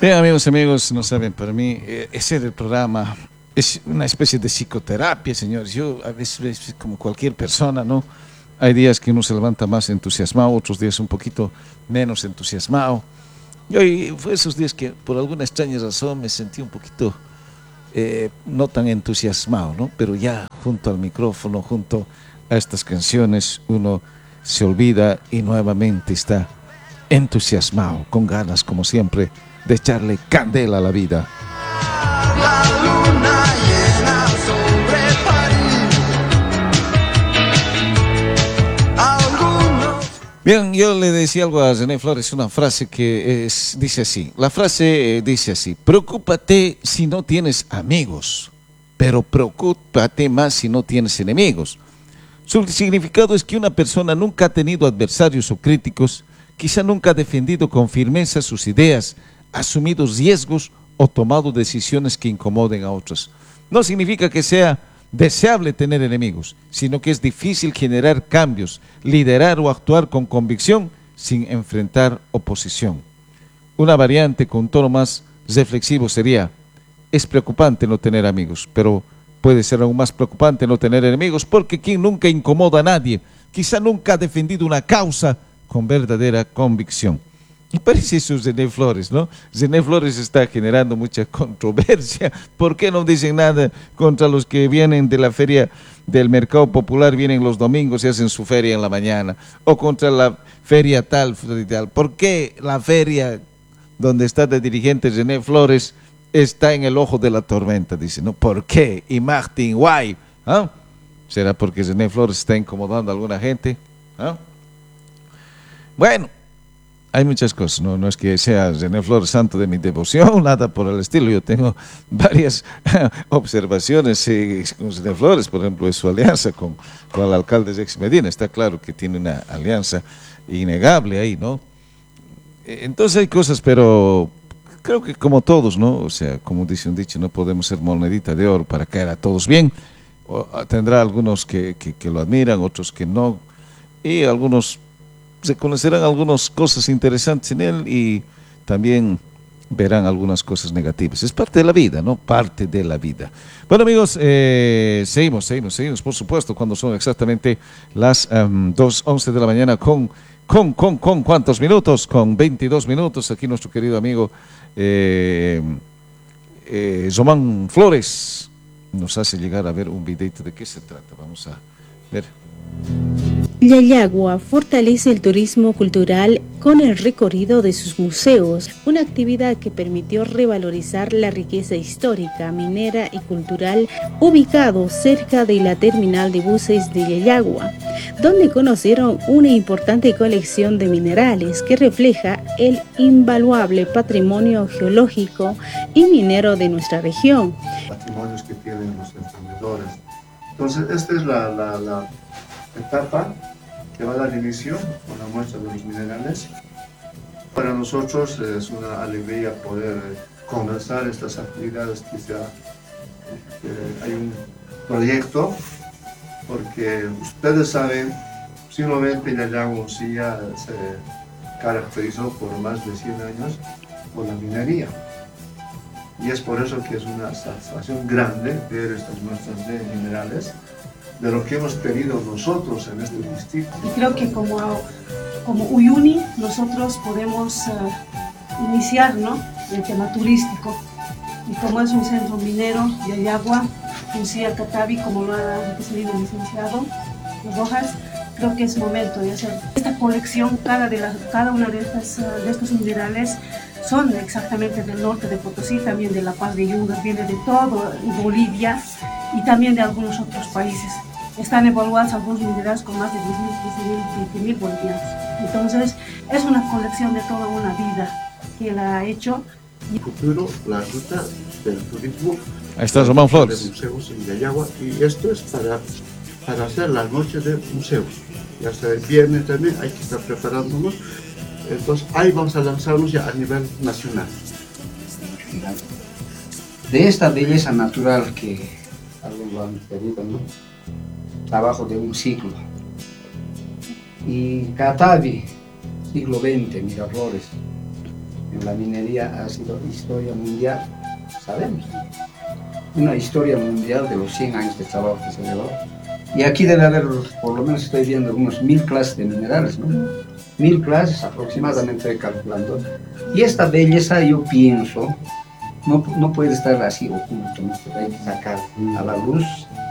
Bien, amigos, no saben, para mí, ese del programa es una especie de psicoterapia, señores. Yo, a veces, como cualquier persona, ¿no? Hay días que uno se levanta más entusiasmado, otros días un poquito menos entusiasmado. Y hoy fue esos días que, por alguna extraña razón, me sentí un poquito no tan entusiasmado, ¿no? Pero ya junto al micrófono, junto a estas canciones, uno se olvida y nuevamente está entusiasmado, con ganas, como siempre, de echarle candela a la vida. La luna llena sobre París. Algunos... Bien, yo le decía algo a René Flores, una frase que dice así. La frase dice así: preocúpate si no tienes amigos, pero preocúpate más si no tienes enemigos. Su significado es que una persona nunca ha tenido adversarios o críticos, quizá nunca ha defendido con firmeza sus ideas, asumido riesgos o tomado decisiones que incomoden a otros. No significa que sea deseable tener enemigos, sino que es difícil generar cambios, liderar o actuar con convicción sin enfrentar oposición. Una variante con tono más reflexivo sería: es preocupante no tener amigos, pero puede ser aún más preocupante no tener enemigos, porque quien nunca incomoda a nadie, quizá nunca ha defendido una causa con verdadera convicción. Y parece eso René Flores, ¿no? René Flores está generando mucha controversia. ¿Por qué no dicen nada contra los que vienen de la feria del mercado popular, vienen los domingos y hacen su feria en la mañana? O contra la feria tal y tal. ¿Por qué la feria donde está de dirigente René Flores está en el ojo de la tormenta? Dice, ¿no? ¿Por qué? Y Martin, why? ¿Ah? ¿Será porque René Flores está incomodando a alguna gente? ¿Ah? Bueno, hay muchas cosas, no es que sea René Flores santo de mi devoción, nada por el estilo. Yo tengo varias observaciones con René Flores, por ejemplo, de su alianza con el alcalde de Ex Medina. Está claro que tiene una alianza innegable ahí, ¿no? Entonces hay cosas, pero creo que como todos, ¿no? O sea, como dice un dicho, no podemos ser monedita de oro para caer a todos bien. Tendrá algunos que lo admiran, otros que no, y algunos se conocerán algunas cosas interesantes en él y también verán algunas cosas negativas. Es parte de la vida, ¿no? Parte de la vida. Bueno, amigos, seguimos, por supuesto, cuando son exactamente las 2:11 de la mañana con ¿cuántos minutos? Con 22 minutos. Aquí nuestro querido amigo Román Flores nos hace llegar a ver un videito de qué se trata. Vamos a ver. Yayagua fortalece el turismo cultural con el recorrido de sus museos, una actividad que permitió revalorizar la riqueza histórica, minera y cultural ubicado cerca de la terminal de buses de Yayagua, donde conocieron una importante colección de minerales que refleja el invaluable patrimonio geológico y minero de nuestra región. Patrimonios que tienen los emprendedores. Entonces, esta es la etapa que va a dar inicio con la muestra de los minerales. Para nosotros es una alegría poder comenzar estas actividades, hay un proyecto, porque ustedes saben, simplemente Yayagua ya se caracterizó por más de 100 años por la minería. Y es por eso que es una satisfacción grande ver estas muestras de minerales, de lo que hemos tenido nosotros en este distrito. Y creo que como Uyuni nosotros podemos iniciar, ¿no?, el tema turístico. Y como es un centro minero de Yayagua, Ucía Catavi, como lo ha referido el licenciado Rojas, creo que es momento de hacer esta colección. Cada una de estos minerales son exactamente del norte de Potosí, también de La Paz de Yungas, viene de todo Bolivia y también de algunos otros países. Están evaluados algunos minerales con más de 10.000, 20.000 bolivianos. Entonces, es una colección de toda una vida que la ha hecho. El futuro, la ruta del turismo. Ahí está Román Flores. De museos en Yayagua, y esto es para hacer la noche de museos. Ya hasta el viernes también hay que estar preparándonos. Entonces, ahí vamos a lanzarnos ya a nivel nacional. De esta belleza natural que algunos lo han pedido, ¿no? Trabajo de un siglo. Y Catavi, siglo XX, Miraflores. en la minería ha sido historia mundial, sabemos, una historia mundial de los 100 años de trabajo que se llevó. Y aquí debe haber, por lo menos estoy viendo, unos 1000 clases de minerales, ¿no? 1000 clases aproximadamente, estoy calculando. Y esta belleza, yo pienso, no puede estar así oculto, ¿no? Hay que sacar a la luz